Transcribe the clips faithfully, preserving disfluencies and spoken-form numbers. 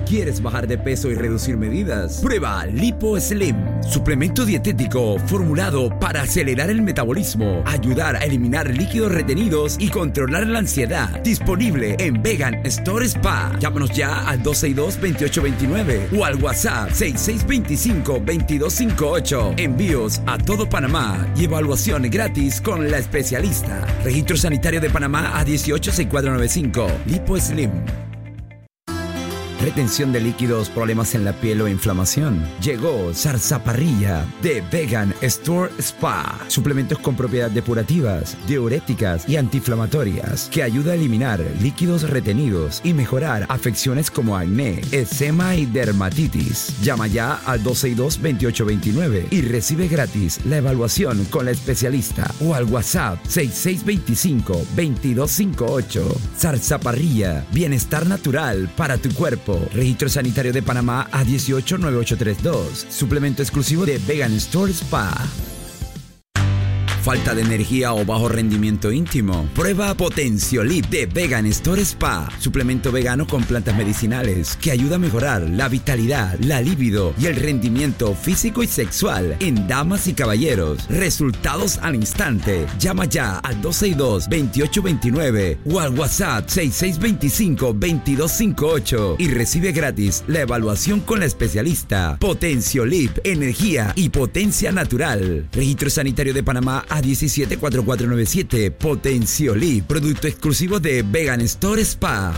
¿Quieres bajar de peso y reducir medidas? Prueba Lipo Slim, suplemento dietético formulado para acelerar el metabolismo, ayudar a eliminar líquidos retenidos y controlar la ansiedad. Disponible en Vegan Store Spa. Llámanos ya al dos seis dos, dos ocho dos nueve o al WhatsApp seis seis dos cinco, dos dos cinco ocho. Envíos a todo Panamá y evaluación gratis con la especialista. Registro Sanitario de Panamá A dieciocho sesenta y cuatro noventa y cinco. Lipo Slim. Retención de líquidos, problemas en la piel o inflamación. Llegó Zarzaparrilla de Vegan Store Spa. Suplementos con propiedades depurativas, diuréticas y antiinflamatorias que ayuda a eliminar líquidos retenidos y mejorar afecciones como acné, eczema y dermatitis. Llama ya al dos seis dos, dos ocho dos nueve y recibe gratis la evaluación con la especialista o al WhatsApp seis seis dos cinco, dos dos cinco ocho. Zarzaparrilla, bienestar natural para tu cuerpo. Registro Sanitario de Panamá A dieciocho nueve ocho tres dos. Suplemento exclusivo de Vegan Store Spa. ¿Falta de energía o bajo rendimiento íntimo? Prueba Potenciolip de Vegan Store Spa. Suplemento vegano con plantas medicinales que ayuda a mejorar la vitalidad, la libido y el rendimiento físico y sexual en damas y caballeros. Resultados al instante. Llama ya al dos seis dos, dos ocho dos nueve o al WhatsApp seis seis dos cinco, dos dos cinco ocho y recibe gratis la evaluación con la especialista. Potenciolip, energía y potencia natural. Registro Sanitario de Panamá A diecisiete cuatro cuatro nueve siete. Potenciolip, producto exclusivo de Vegan Store Spa.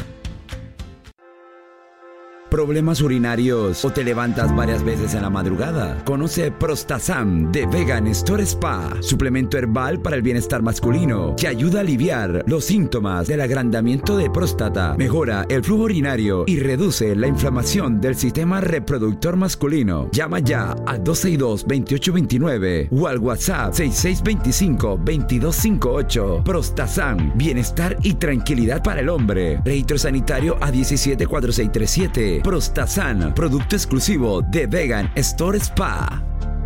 ¿Problemas urinarios o te levantas varias veces en la madrugada? Conoce Prostazam de Vegan Store Spa, suplemento herbal para el bienestar masculino que ayuda a aliviar los síntomas del agrandamiento de próstata, mejora el flujo urinario y reduce la inflamación del sistema reproductor masculino. Llama ya al dos seis dos, dos ocho dos nueve o al WhatsApp seis seis dos cinco, dos dos cinco ocho. Prostazam, bienestar y tranquilidad para el hombre. Registro Sanitario A diecisiete cuatro seis tres siete. Prostazam, producto exclusivo de Vegan Store Spa.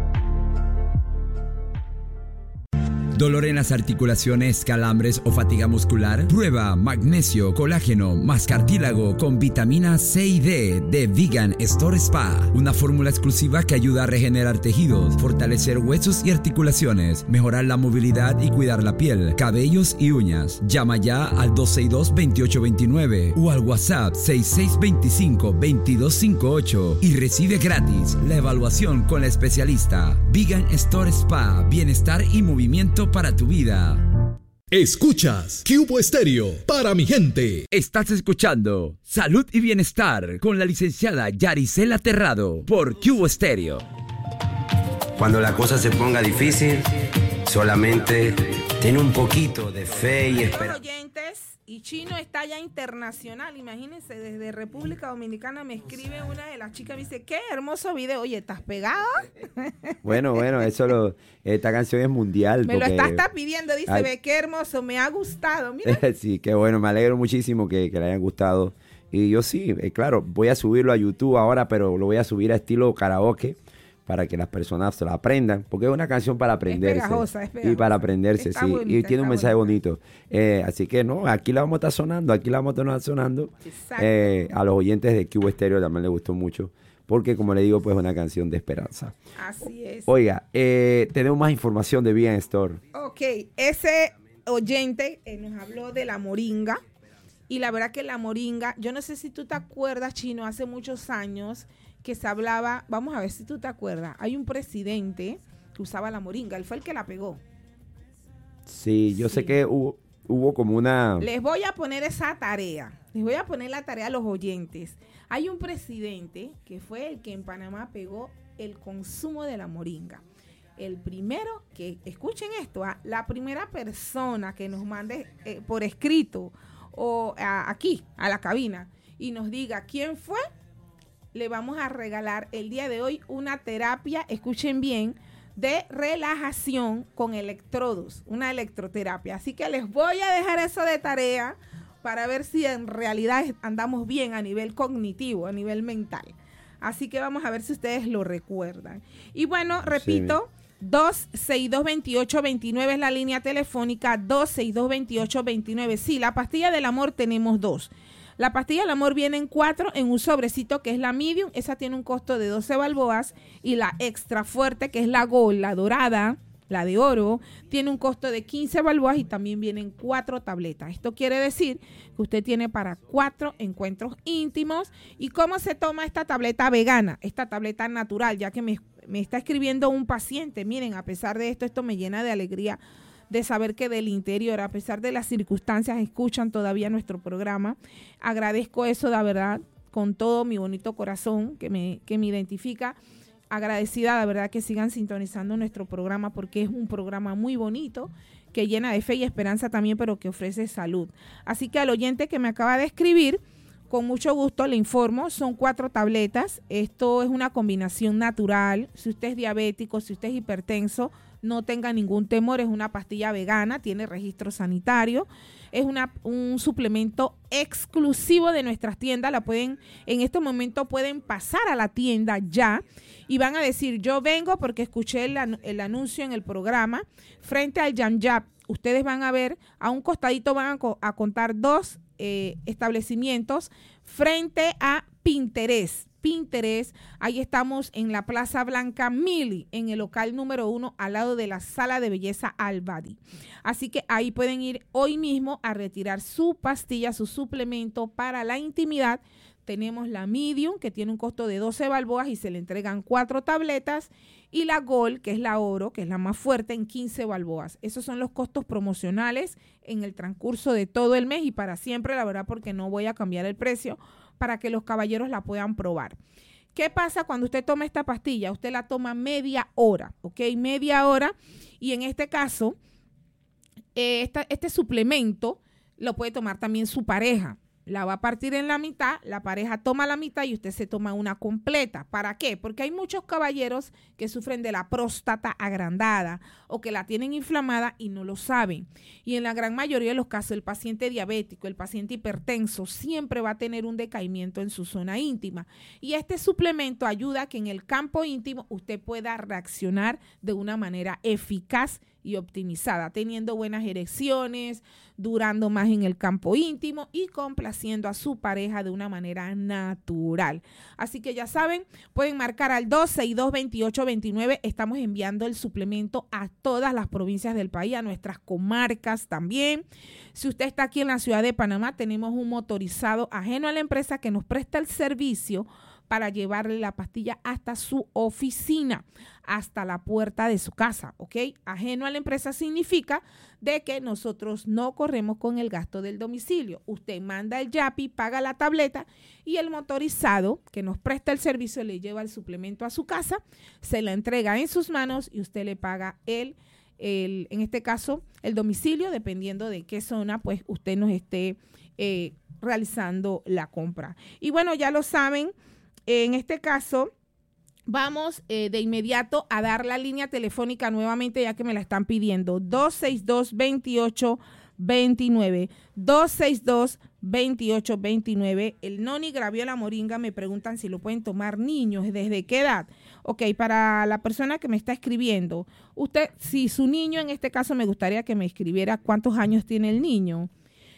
¿Dolor en las articulaciones, calambres o fatiga muscular? Prueba magnesio, colágeno más cartílago con vitamina C y D de Vegan Store Spa. Una fórmula exclusiva que ayuda a regenerar tejidos, fortalecer huesos y articulaciones, mejorar la movilidad y cuidar la piel, cabellos y uñas. Llama ya al dos seis dos, dos ocho dos nueve o al WhatsApp seis seis dos cinco, dos dos cinco ocho y recibe gratis la evaluación con la especialista. Vegan Store Spa, bienestar y movimiento para tu vida. Escuchas Cubo Estéreo para mi gente. Estás escuchando Salud y Bienestar con la licenciada Yaricela Terrado por Cubo Estéreo. Cuando la cosa se ponga difícil, solamente ten un poquito de fe y esperanza. Y Chino está ya internacional, imagínense, desde República Dominicana me escribe una de las chicas, me dice, qué hermoso video, oye, ¿estás pegado? Bueno, bueno, eso lo, esta canción es mundial. Me porque, lo está, está pidiendo, dice, ay, ve, qué hermoso, me ha gustado, mira. Sí, qué bueno, me alegro muchísimo que, que le hayan gustado. Y yo sí, eh, claro, voy a subirlo a YouTube ahora, pero lo voy a subir a estilo karaoke, para que las personas se la aprendan, porque es una canción para aprenderse. Es pegajosa, es pegajosa. Y para aprenderse, está sí. Bonita, y tiene un mensaje bonita. bonito. Eh, así que no, aquí la vamos a estar sonando, aquí la vamos a estar sonando. Eh, a los oyentes de Cubo Estéreo también les gustó mucho, porque como le digo, pues es una canción de esperanza. Así es. Oiga, eh, tenemos más información de Vegan Store. Ok, ese oyente eh, nos habló de la moringa, y la verdad que la moringa, yo no sé si tú te acuerdas, Chino, hace muchos años que se hablaba, vamos a ver si tú te acuerdas, hay un presidente que usaba la moringa, él fue el que la pegó. Sí, yo sí. sé que hubo, hubo como una... Les voy a poner esa tarea, les voy a poner la tarea a los oyentes. Hay un presidente que fue el que en Panamá pegó el consumo de la moringa. El primero que, escuchen esto, ¿ah? La primera persona que nos mande eh, por escrito o a, aquí, a la cabina, y nos diga quién fue, le vamos a regalar el día de hoy una terapia, escuchen bien, de relajación con electrodos, una electroterapia. Así que les voy a dejar eso de tarea para ver si en realidad andamos bien a nivel cognitivo, a nivel mental. Así que vamos a ver si ustedes lo recuerdan. Y bueno, repito, sí. dos seis dos, dos ocho dos nueve es la línea telefónica, dos seis dos, dos ocho dos nueve. Sí, la pastilla del amor tenemos dos. La pastilla del amor viene en cuatro en un sobrecito que es la medium, esa tiene un costo de doce balboas, y la extra fuerte que es la gold, la dorada, la de oro, tiene un costo de quince balboas y también vienen cuatro tabletas. Esto quiere decir que usted tiene para cuatro encuentros íntimos. ¿Y cómo se toma esta tableta vegana? Esta tableta natural, ya que me, me está escribiendo un paciente. Miren, a pesar de esto, esto me llena de alegría de saber que del interior, a pesar de las circunstancias, escuchan todavía nuestro programa. Agradezco eso, de verdad, con todo mi bonito corazón que me, que me identifica. Agradecida, de verdad, que sigan sintonizando nuestro programa porque es un programa muy bonito, que llena de fe y esperanza también, pero que ofrece salud. Así que al oyente que me acaba de escribir, con mucho gusto le informo, son cuatro tabletas. Esto es una combinación natural. Si usted es diabético, si usted es hipertenso, no tenga ningún temor, es una pastilla vegana, tiene registro sanitario, es una, un suplemento exclusivo de nuestras tiendas. La pueden, en este momento pueden pasar a la tienda ya y van a decir, yo vengo porque escuché el, el anuncio en el programa. Frente al Yamyap, ustedes van a ver, a un costadito van a, a contar dos eh, establecimientos frente a Pinterest. Pinterest, ahí estamos en la Plaza Blanca Mili, en el local número uno, al lado de la Sala de Belleza Albadi. Así que ahí pueden ir hoy mismo a retirar su pastilla, su suplemento para la intimidad. Tenemos la Medium, que tiene un costo de doce balboas y se le entregan cuatro tabletas, y la Gold, que es la oro, que es la más fuerte, en quince balboas. Esos son los costos promocionales en el transcurso de todo el mes y para siempre, la verdad, porque no voy a cambiar el precio para que los caballeros la puedan probar. ¿Qué pasa cuando usted toma esta pastilla? Usted la toma media hora, ¿ok? Media hora, y en este caso, eh, esta, este suplemento lo puede tomar también su pareja. La va a partir en la mitad, la pareja toma la mitad y usted se toma una completa. ¿Para qué? Porque hay muchos caballeros que sufren de la próstata agrandada o que la tienen inflamada y no lo saben. Y en la gran mayoría de los casos, el paciente diabético, el paciente hipertenso, siempre va a tener un decaimiento en su zona íntima. Y este suplemento ayuda a que en el campo íntimo usted pueda reaccionar de una manera eficaz y optimizada, teniendo buenas erecciones, durando más en el campo íntimo y complaciendo a su pareja de una manera natural. Así que ya saben, pueden marcar al dos seis dos, veintiocho veintinueve. Estamos enviando el suplemento a todas las provincias del país, a nuestras comarcas también. Si usted está aquí en la ciudad de Panamá, tenemos un motorizado ajeno a la empresa que nos presta el servicio para llevarle la pastilla hasta su oficina, hasta la puerta de su casa, ¿ok? Ajeno a la empresa significa de que nosotros no corremos con el gasto del domicilio. Usted manda el Yapi, paga la tableta y el motorizado que nos presta el servicio le lleva el suplemento a su casa, se la entrega en sus manos y usted le paga el, el en este caso, el domicilio, dependiendo de qué zona pues usted nos esté eh, realizando la compra. Y bueno, ya lo saben, en este caso, vamos eh, de inmediato a dar la línea telefónica nuevamente, ya que me la están pidiendo. dos seis dos, veintiocho veintinueve. dos seis dos, veintiocho veintinueve. El Noni Graviola Moringa, me preguntan si lo pueden tomar niños. ¿Desde qué edad? Ok, para la persona que me está escribiendo, usted, si su niño, en este caso me gustaría que me escribiera cuántos años tiene el niño.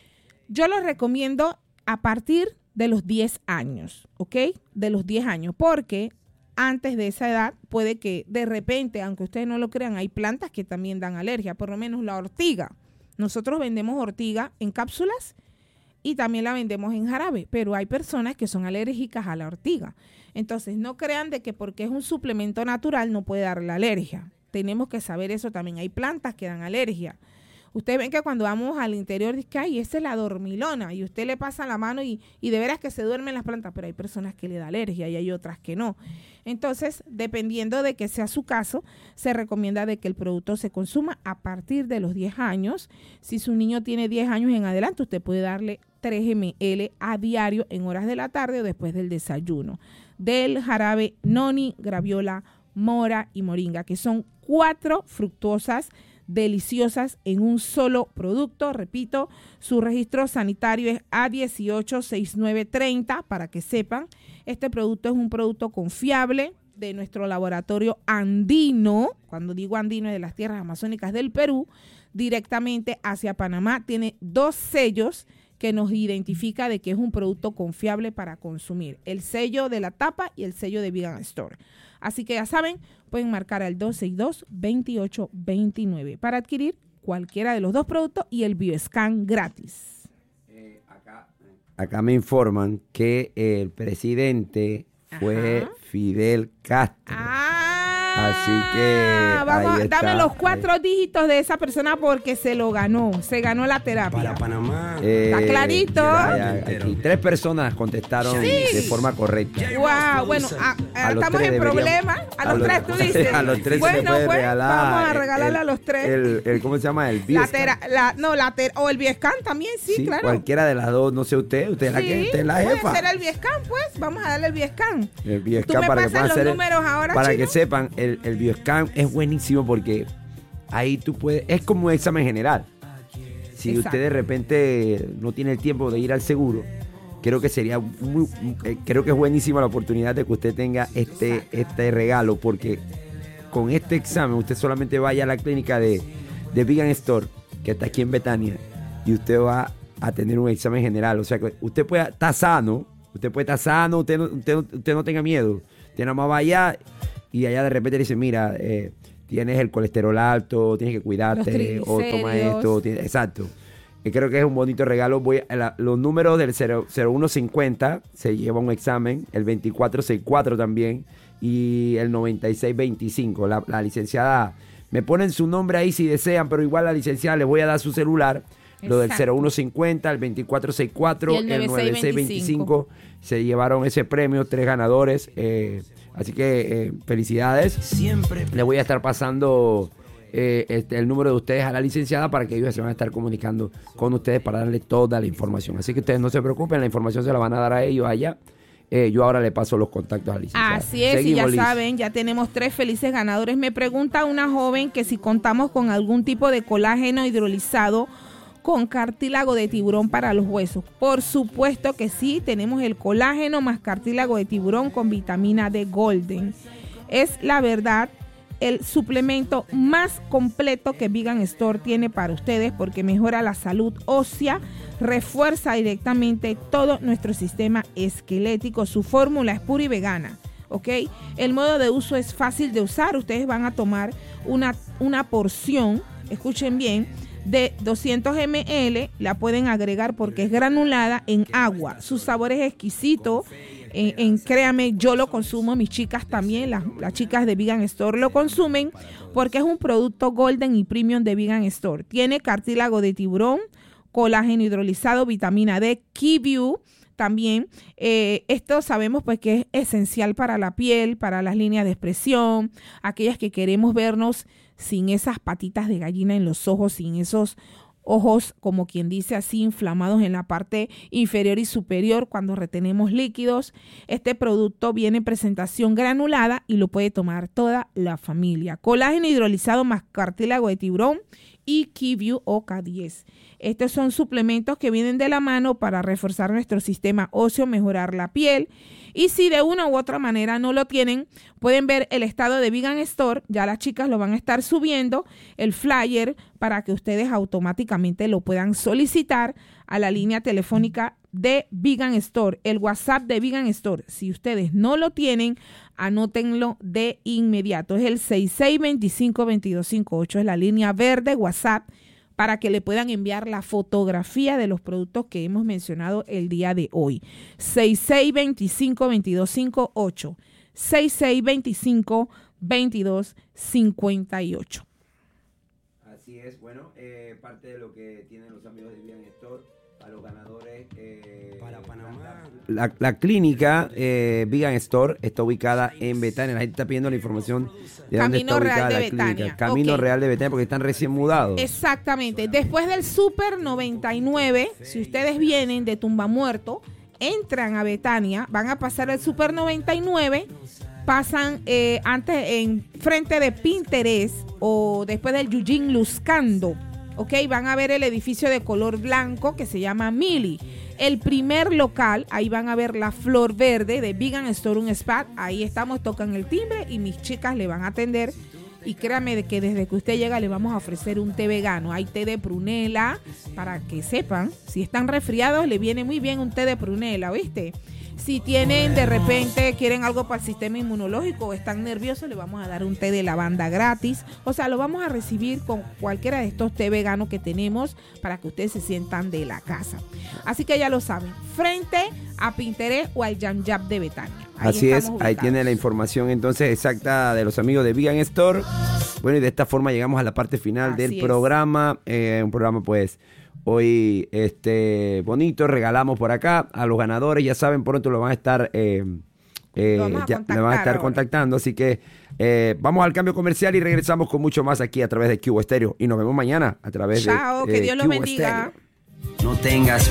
Yo lo recomiendo a partir de los diez años, ¿ok? De los diez años, porque antes de esa edad puede que de repente, aunque ustedes no lo crean, hay plantas que también dan alergia, por lo menos la ortiga. Nosotros vendemos ortiga en cápsulas y también la vendemos en jarabe, pero hay personas que son alérgicas a la ortiga. Entonces, no crean de que porque es un suplemento natural no puede dar la alergia. Tenemos que saber eso también. Hay plantas que dan alergia. Ustedes ven que cuando vamos al interior, dice que ay, esa es la dormilona, y usted le pasa la mano y, y de veras que se duermen las plantas, pero hay personas que le da alergia y hay otras que no. Entonces, dependiendo de que sea su caso, se recomienda de que el producto se consuma a partir de los diez años. Si su niño tiene diez años en adelante, usted puede darle tres mililitros a diario en horas de la tarde o después del desayuno. Del jarabe Noni, Graviola, Mora y Moringa, que son cuatro fructuosas deliciosas en un solo producto. Repito, su registro sanitario es A dieciocho sesenta y nueve treinta, para que sepan. Este producto es un producto confiable de nuestro laboratorio andino. Cuando digo andino, es de las tierras amazónicas del Perú, directamente hacia Panamá. Tiene dos sellos que nos identifica de que es un producto confiable para consumir. El sello de la tapa y el sello de Vegan Store. Así que ya saben, pueden marcar al dos seis dos, dos ocho dos nueve para adquirir cualquiera de los dos productos y el Bioscan gratis. Eh, acá, acá me informan que el presidente fue Ajá. Fidel Castro. Ah, Así que vamos, ahí está. dame los cuatro eh. dígitos de esa persona porque se lo ganó, se ganó la terapia. Para Panamá. Eh, está clarito. Ya, ya, aquí tres personas contestaron sí. de forma correcta. Wow, bueno, a, a, a estamos en problemas. A, a los tres tú dices. A los tres bueno, se puede pues, regalar. Vamos a regalarle el, a los tres. El, el, ¿Cómo se llama? El Bioscan. La la, no, la ter, o el Bioscan también, sí, sí, claro. Cualquiera de las dos, no sé usted, usted es sí, la que usted es la jefa. Puede ser el Bioscan, pues, vamos a darle el Bioscan. El Bioscan tú me para pasas que puedan los hacer números el, ahora, para Chino? que sepan, el, el Bioscan es buenísimo porque ahí tú puedes, es como un examen general. Si Exacto. usted de repente no tiene el tiempo de ir al seguro, creo que sería muy, creo que es buenísima la oportunidad de que usted tenga este, este regalo, porque con este examen usted solamente vaya a la clínica de, de Vegan Store, que está aquí en Betania, y usted va a tener un examen general. O sea que usted puede estar sano, usted puede estar sano, usted no, usted no, usted no tenga miedo. Usted nada más va allá y allá de repente le dice, mira, eh, tienes el colesterol alto, tienes que cuidarte, o toma esto. Tienes, exacto. Y creo que es un bonito regalo. Voy a, la, los números del cero uno cincuenta se lleva un examen, el veinticuatro sesenta y cuatro también, y el noventa y seis veinticinco. La, la licenciada, me ponen su nombre ahí si desean, pero igual la licenciada les voy a dar su celular. Exacto. Lo del cero uno cincuenta, el veinticuatro sesenta y cuatro, y el, el noventa y seis veinticinco. Se llevaron ese premio, tres ganadores. Eh, así que eh, felicidades. Siempre le voy a estar pasando eh, este, el número de ustedes a la licenciada para que ellos se van a estar comunicando con ustedes para darle toda la información. Así que ustedes no se preocupen, la información se la van a dar a ellos allá. Eh, yo ahora le paso los contactos a la licenciada. Así es, Seguimos, y ya Liz. saben, ya tenemos tres felices ganadores. Me pregunta una joven que si contamos con algún tipo de colágeno hidrolizado con cartílago de tiburón para los huesos. Por supuesto que sí, tenemos el colágeno más cartílago de tiburón con vitamina D Golden. Es la verdad el suplemento más completo que Vegan Store tiene para ustedes porque mejora la salud ósea, refuerza directamente todo nuestro sistema esquelético. Su fórmula es pura y vegana, ¿ok? El modo de uso es fácil de usar. Ustedes van a tomar una, una porción, escuchen bien, de doscientos mililitros, la pueden agregar porque es granulada en agua. Su sabor es exquisito. En, en créame, yo lo consumo, mis chicas también, las, las chicas de Vegan Store lo consumen porque es un producto Golden y Premium de Vegan Store. Tiene cartílago de tiburón, colágeno hidrolizado, vitamina D, K-View. También eh, esto sabemos pues que es esencial para la piel, para las líneas de expresión, aquellas que queremos vernos sin esas patitas de gallina en los ojos, sin esos ojos, como quien dice así, inflamados en la parte inferior y superior cuando retenemos líquidos. Este producto viene en presentación granulada y lo puede tomar toda la familia. Colágeno hidrolizado más cartílago de tiburón y K-View o K diez. Estos son suplementos que vienen de la mano para reforzar nuestro sistema óseo, mejorar la piel. Y si de una u otra manera no lo tienen, pueden ver el estado de Vegan Store. Ya las chicas lo van a estar subiendo, el flyer, para que ustedes automáticamente lo puedan solicitar a la línea telefónica de Vegan Store, el WhatsApp de Vegan Store. Si ustedes no lo tienen, anótenlo de inmediato. Es el seis seis dos cinco, dos dos cinco ocho, es la línea verde WhatsApp, para que le puedan enviar la fotografía de los productos que hemos mencionado el día de hoy. seis seis dos cinco, dos dos cinco ocho, seis seis dos cinco, dos dos cinco ocho. Así es, bueno, eh, parte de lo que tienen los amigos de Vegan Store, a los ganadores eh, para Panamá. La, la clínica eh, Vegan Store está ubicada en Betania. La gente está pidiendo la información de dónde Camino está ubicada Real de la Betania. clínica. Camino Okay. Real de Betania, porque están recién mudados. Exactamente. Después del Super noventa y nueve, si ustedes vienen de Tumbamuerto, entran a Betania, van a pasar el Super noventa y nueve, pasan eh, antes en frente de Pinterest o después del Eugene Luscando. Ok, van a ver el edificio de color blanco que se llama Mili. El primer local, ahí van a ver la flor verde de Vegan Store, un spa. Ahí estamos, tocan el timbre y mis chicas le van a atender Y créame de que desde que usted llega le vamos a ofrecer un té vegano. Hay té de prunela, para que sepan, si están resfriados le viene muy bien un té de prunela, ¿viste? Si tienen de repente, quieren algo para el sistema inmunológico o están nerviosos, le vamos a dar un té de lavanda gratis. O sea, lo vamos a recibir con cualquiera de estos té veganos que tenemos para que ustedes se sientan de la casa. Así que ya lo saben, frente a Pinterest o al Yam Yam de Betania. Ahí Así es, ubicados. ahí tiene la información entonces exacta de los amigos de Vegan Store. Bueno, y de esta forma llegamos a la parte final Así del es. programa. Eh, un programa pues hoy este bonito, regalamos por acá a los ganadores, ya saben, pronto lo van a estar eh, eh, Lo vamos a ya, contactar le van a estar ahora. contactando, así que eh, vamos al cambio comercial y regresamos con mucho más aquí a través de Cubo Estéreo y nos vemos mañana a través Chao, de que eh, Dios los Cubo bendiga. Estéreo. No tengas